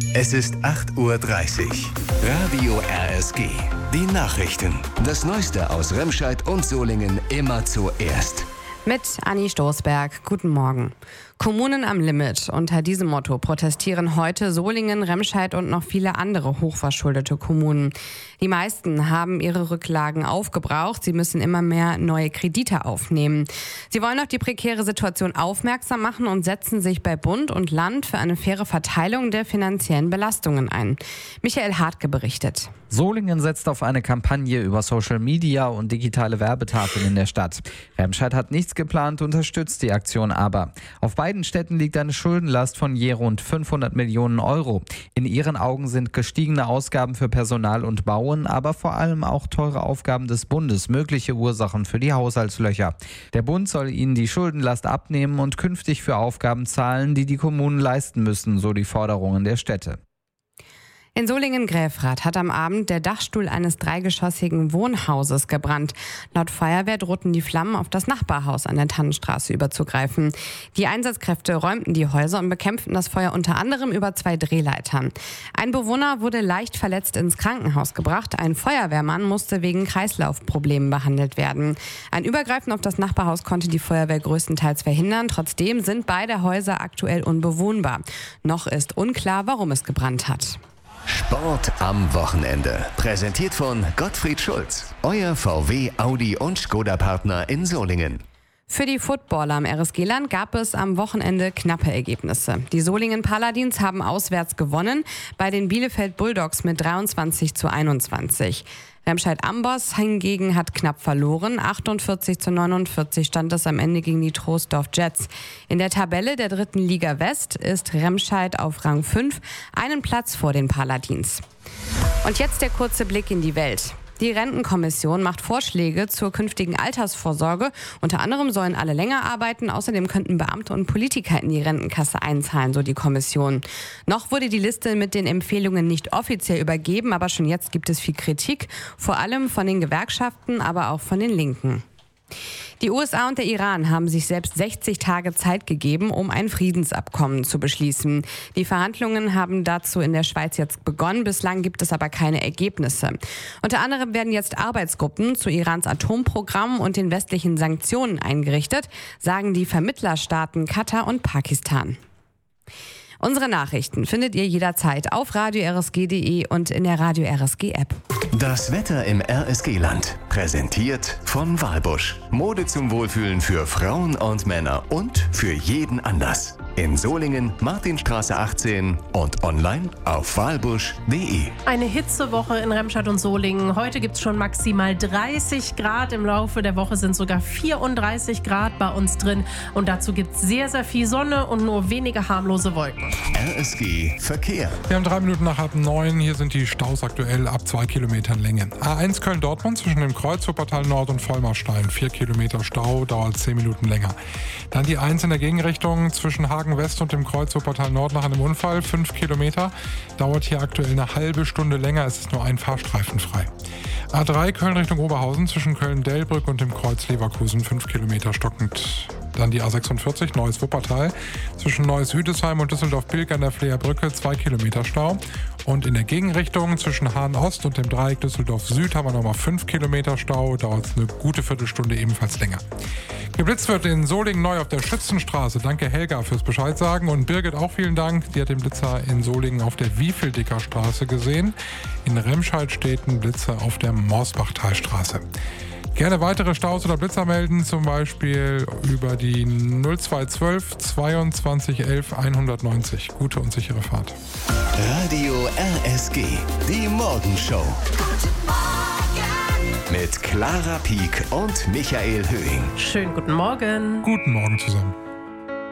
Es ist 8:30 Uhr. Radio RSG. Die Nachrichten. Das Neueste aus Remscheid und Solingen immer zuerst. Mit Anni Stoßberg. Guten Morgen. Kommunen am Limit. Unter diesem Motto protestieren heute Solingen, Remscheid und noch viele andere hochverschuldete Kommunen. Die meisten haben ihre Rücklagen aufgebraucht. Sie müssen immer mehr neue Kredite aufnehmen. Sie wollen auf die prekäre Situation aufmerksam machen und setzen sich bei Bund und Land für eine faire Verteilung der finanziellen Belastungen ein. Michael Hartke berichtet. Solingen setzt auf eine Kampagne über Social Media und digitale Werbetafeln in der Stadt. Remscheid hat nichts geplant, unterstützt die Aktion aber. Auf beiden Städten liegt eine Schuldenlast von je rund 500 Millionen Euro. In ihren Augen sind gestiegene Ausgaben für Personal und Bauen, aber vor allem auch teure Aufgaben des Bundes mögliche Ursachen für die Haushaltslöcher. Der Bund soll ihnen die Schuldenlast abnehmen und künftig für Aufgaben zahlen, die die Kommunen leisten müssen, so die Forderungen der Städte. In Solingen-Gräfrath hat am Abend der Dachstuhl eines dreigeschossigen Wohnhauses gebrannt. Laut Feuerwehr drohten die Flammen auf das Nachbarhaus an der Tannenstraße überzugreifen. Die Einsatzkräfte räumten die Häuser und bekämpften das Feuer unter anderem über 2 Drehleitern. Ein Bewohner wurde leicht verletzt ins Krankenhaus gebracht. Ein Feuerwehrmann musste wegen Kreislaufproblemen behandelt werden. Ein Übergreifen auf das Nachbarhaus konnte die Feuerwehr größtenteils verhindern. Trotzdem sind beide Häuser aktuell unbewohnbar. Noch ist unklar, warum es gebrannt hat. Sport am Wochenende. Präsentiert von Gottfried Schulz. Euer VW, Audi und Skoda-Partner in Solingen. Für die Footballer am RSG-Land gab es am Wochenende knappe Ergebnisse. Die Solingen Paladins haben auswärts gewonnen, bei den Bielefeld Bulldogs mit 23:21. Remscheid Amboss hingegen hat knapp verloren. 48:49 stand es am Ende gegen die Troisdorf Jets. In der Tabelle der 3. Liga West ist Remscheid auf Rang 5, einen Platz vor den Paladins. Und jetzt der kurze Blick in die Welt. Die Rentenkommission macht Vorschläge zur künftigen Altersvorsorge. Unter anderem sollen alle länger arbeiten. Außerdem könnten Beamte und Politiker in die Rentenkasse einzahlen, so die Kommission. Noch wurde die Liste mit den Empfehlungen nicht offiziell übergeben, aber schon jetzt gibt es viel Kritik, vor allem von den Gewerkschaften, aber auch von den Linken. Die USA und der Iran haben sich selbst 60 Tage Zeit gegeben, um ein Friedensabkommen zu beschließen. Die Verhandlungen haben dazu in der Schweiz jetzt begonnen. Bislang gibt es aber keine Ergebnisse. Unter anderem werden jetzt Arbeitsgruppen zu Irans Atomprogramm und den westlichen Sanktionen eingerichtet, sagen die Vermittlerstaaten Katar und Pakistan. Unsere Nachrichten findet ihr jederzeit auf radio-rsg.de und in der Radio RSG App. Das Wetter im RSG-Land. Präsentiert von Walbusch. Mode zum Wohlfühlen für Frauen und Männer und für jeden Anlass. In Solingen, Martinstraße 18 und online auf walbusch.de. Eine Hitzewoche in Remscheid und Solingen. Heute gibt es schon maximal 30 Grad. Im Laufe der Woche sind sogar 34 Grad bei uns drin. Und dazu gibt es sehr, sehr viel Sonne und nur wenige harmlose Wolken. RSG Verkehr. Wir haben 3 Minuten nach 8:09. Hier sind die Staus aktuell ab 2 Kilometern Länge. A1 Köln-Dortmund zwischen dem Kreuzwurtertal Nord und Vollmarstein. 4 Kilometer Stau, dauert 10 Minuten länger. Dann die 1 in der Gegenrichtung zwischen Hagen West und dem Kreuzwurtertal Nord nach einem Unfall. 5 Kilometer, dauert hier aktuell eine halbe Stunde länger. Es ist nur ein Fahrstreifen frei. A3 Köln Richtung Oberhausen zwischen Köln-Delbrück und dem Kreuz Leverkusen. 5 Kilometer stockend. Dann die A46 Neues Wuppertal zwischen Neues Hüdesheim und Düsseldorf-Bilk an der Fleerbrücke. 2 Kilometer Stau. Und in der Gegenrichtung zwischen Hahn-Ost und dem Dreieck Düsseldorf-Süd haben wir nochmal 5 Kilometer Stau. Dauert eine gute Viertelstunde ebenfalls länger. Geblitzt wird in Solingen neu auf der Schützenstraße. Danke Helga fürs Bescheid sagen. Und Birgit auch vielen Dank. Die hat den Blitzer in Solingen auf der Wiefeldicker Straße gesehen. In Remscheid steht ein Blitzer auf der Morsbachtalstraße. Gerne weitere Staus oder Blitzer melden, zum Beispiel über die 0212 22 11 190. Gute und sichere Fahrt. Radio RSG, die Morgenshow. Guten Morgen. Mit Clara Pieck und Michael Höhing. Schönen guten Morgen. Guten Morgen zusammen.